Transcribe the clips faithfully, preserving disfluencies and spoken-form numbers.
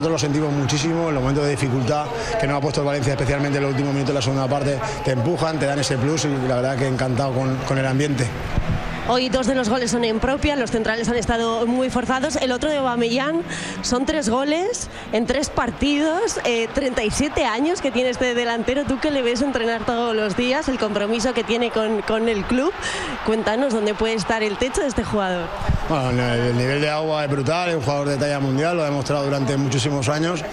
Nosotros lo sentimos muchísimo en los momentos de dificultad que nos ha puesto el Valencia, especialmente en los últimos minutos de la segunda parte, te empujan, te dan ese plus y la verdad que encantado con, con el ambiente. Hoy dos de los goles son en propia, los centrales han estado muy forzados. El otro de Aubameyang son tres goles en tres partidos, eh, treinta y siete años que tiene este delantero. Tú que le ves entrenar todos los días, el compromiso que tiene con, con el club. Cuéntanos dónde puede estar el techo de este jugador. Bueno, el nivel de agua es brutal, es un jugador de talla mundial, lo ha demostrado durante muchísimos años.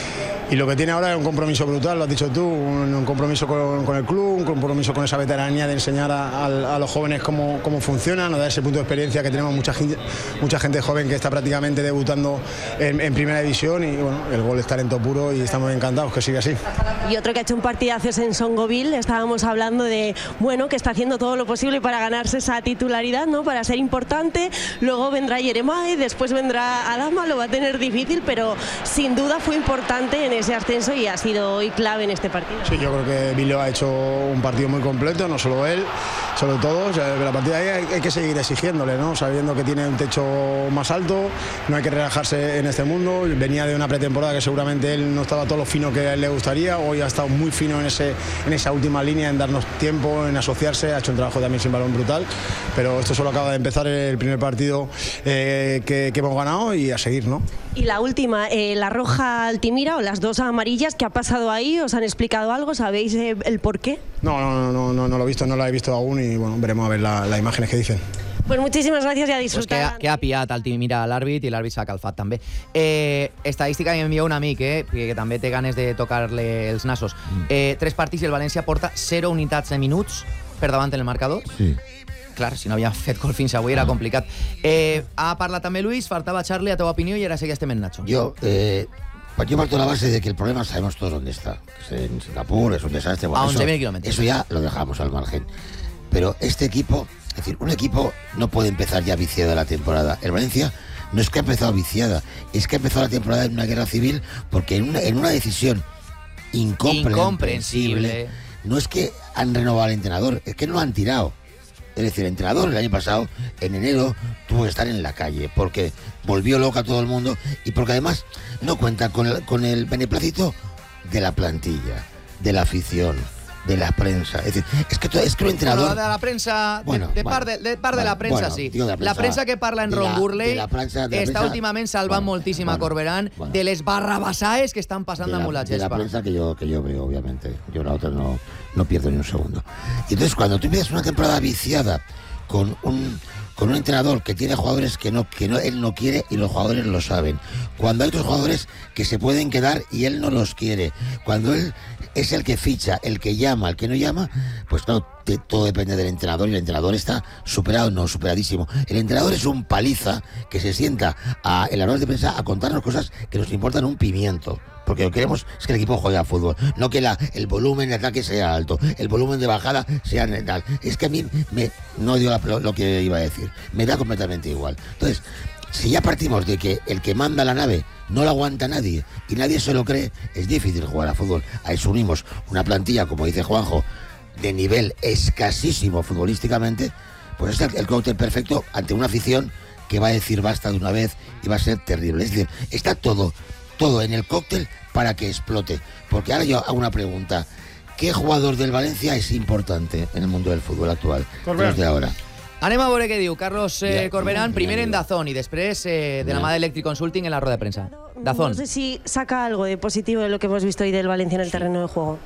Y lo que tiene ahora es un compromiso brutal, lo has dicho tú, un, un compromiso con, con el club, un compromiso con esa veteranía de enseñar a, a, a los jóvenes cómo, cómo funciona, nos da ese punto de experiencia que tenemos mucha gente, mucha gente joven que está prácticamente debutando en, en primera división y bueno, el gol es talento puro y estamos encantados que siga así. Y otro que ha hecho un partidazo es en Songoville, estábamos hablando de, bueno, que está haciendo todo lo posible para ganarse esa titularidad, ¿no? Para ser importante, luego vendrá Jeremai, después vendrá Adama, lo va a tener difícil, pero sin duda fue importante en ese ascenso y ha sido hoy clave en este partido. Sí, yo creo que Bilio ha hecho un partido muy completo, no solo él, solo todos. La partida ahí hay, hay que seguir exigiéndole, ¿no? Sabiendo que tiene un techo más alto, no hay que relajarse en este mundo. Venía de una pretemporada que seguramente él no estaba todo lo fino que a él le gustaría, hoy ha estado muy fino en, ese, en esa última línea, en darnos tiempo, en asociarse, ha hecho un trabajo también sin balón brutal, pero esto solo acaba de empezar el primer partido eh, que, que hemos ganado y a seguir, ¿no? Y la última, eh, la roja Altimira o las dos amarillas, ¿qué ha pasado ahí? ¿Os han explicado algo? ¿Sabéis eh, el por qué? No, no, no, no, no lo he visto, no la he visto aún y bueno, veremos a ver las la imágenes que dicen. Pues muchísimas gràcies i a disfrutar. Pues que, que ha pillat Altimira a l'àrbit i l'àrbit s'ha calfat també. Eh, estadística que m'envia un amic, eh, que també té ganes de tocar-le els nassos. Eh, tres partits i el València porta zero unitats de minuts per davant en el marcador. Sí. Clar, si no havia fet gol fins avui era complicat. Eh, ha parlat també Luis, faltava Charlie, a teva opinió, i ara sí que estem en Nacho. Yo, eh, yo parto de la base de que el problema sabemos todos dónde está. Es en Singapur, es un desastre. Bueno, a once mil eso, kilómetros. Eso ya lo dejamos al margen. Pero este equipo, es decir, un equipo no puede empezar ya viciada la temporada. El Valencia no es que ha empezado viciada, es que ha empezado la temporada en una guerra civil porque en una, en una decisión incomprensible, incomprensible, no es que han renovado al entrenador, es que no lo han tirado. Es decir, el entrenador el año pasado, en enero, tuvo que estar en la calle porque volvió loca a todo el mundo y porque además no cuenta con el, con el beneplácito de la plantilla, de la afición, de la prensa. Es decir, es que, es que un entrenador... Bueno, de la prensa, bueno, de, de, bueno, part de, de part bueno, de la premsa, bueno, sí. de la, prensa, la prensa que parla en de Ron la, Burley de la prensa, de la està prensa, últimament salvant bueno, moltíssim a bueno, Corberán bueno, de les barrabassaes que estan passant de la, amb la de la gespa. prensa que yo, que yo veo, obviamente. Yo la otra no, no pierdo ni un segundo. Y entonces, cuando tú empiezas una temporada viciada con un... con un entrenador que tiene jugadores que no que no él no quiere y los jugadores lo saben. Cuando hay otros jugadores que se pueden quedar y él no los quiere. Cuando él es el que ficha, el que llama, el que no llama, pues claro, te, todo depende del entrenador y el entrenador está superado, no, superadísimo. El entrenador es un paliza que se sienta a, en la rueda de prensa a contarnos cosas que nos importan un pimiento. Porque lo que queremos es que el equipo juegue a fútbol, no que la, el volumen de ataque sea alto, el volumen de bajada sea tal. Es que a mí me, no digo lo, lo que iba a decir, me da completamente igual. Entonces, si ya partimos de que el que manda la nave no lo aguanta nadie y nadie se lo cree, es difícil jugar a fútbol. A eso unimos una plantilla, como dice Juanjo, de nivel escasísimo futbolísticamente, pues es el, el cóctel perfecto ante una afición que va a decir basta de una vez y va a ser terrible. Es decir, está todo... todo en el cóctel para que explote. Porque ahora yo hago una pregunta. ¿Qué jugador del Valencia es importante en el mundo del fútbol actual? Los de ahora. Anem a veure què diu Carlos eh, Bien, Corberán, bien, primer bien. en Dazón y después eh, de Bien. la mà d'Electric Consulting en la rueda de prensa. Dazón. No sé si saca algo de positivo de lo que hemos visto hoy del Valencia en el terreno de juego.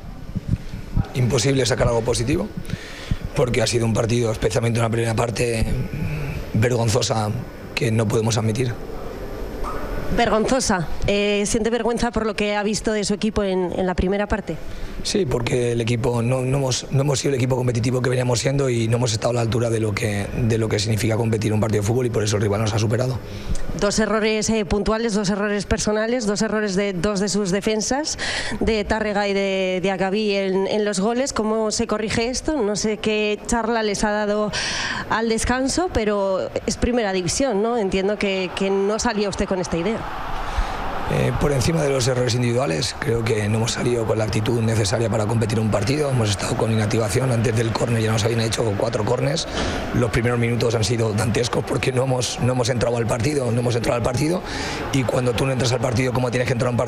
Imposible sacar algo positivo, porque ha sido un partido, especialmente una primera parte, vergonzosa, que no podemos admitir. Vergonzosa. Eh, ¿Siente vergüenza por lo que ha visto de su equipo en, en la primera parte? Sí, porque el equipo no, no, hemos, no hemos sido el equipo competitivo que veníamos siendo y no hemos estado a la altura de lo que, de lo que significa competir un partido de fútbol y por eso el rival nos ha superado. Dos errores eh, puntuales, dos errores personales, dos errores de dos de sus defensas, de Tárrega y de, de Agaví en, en los goles. ¿Cómo se corrige esto? No sé qué charla les ha dado al descanso, pero es primera división, ¿no? Entiendo que, que no salía usted con esta idea. Eh, por encima de los errores individuales, creo que no hemos salido con la actitud necesaria para competir un partido. Hemos estado con inactivación. Antes del córner ya nos habían hecho cuatro córners. Los primeros minutos han sido dantescos porque no hemos, no hemos entrado al partido, no hemos entrado al partido. Y cuando tú no entras al partido como tienes que entrar a un partido,